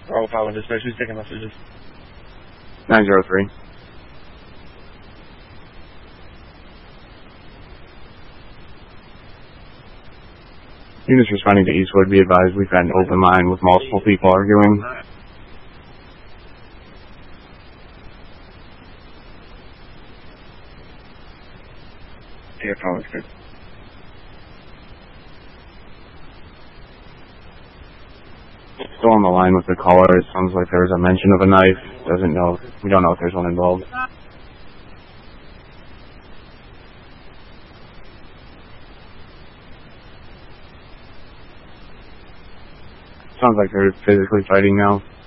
Bravo 5 on dispatch, who's taking messages? 903. Units responding to Eastwood, be advised we've got an open line with multiple people arguing. Yeah, phone is good. Still on the line with the caller. It sounds like there's a mention of a knife. We don't know if there's one involved. Sounds like they're physically fighting now.